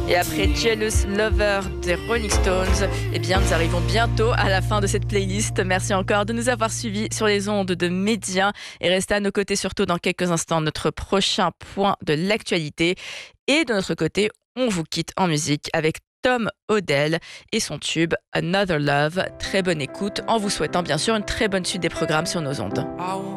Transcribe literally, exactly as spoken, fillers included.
Et après Jealous Lover des Rolling Stones, eh bien, nous arrivons bientôt à la fin de cette playlist. Merci encore de nous avoir suivis sur les ondes de Média et restez à nos côtés surtout dans quelques instants notre prochain point de l'actualité. Et de notre côté, on vous quitte en musique avec Tom Odell et son tube Another Love. Très bonne écoute en vous souhaitant bien sûr une très bonne suite des programmes sur nos ondes.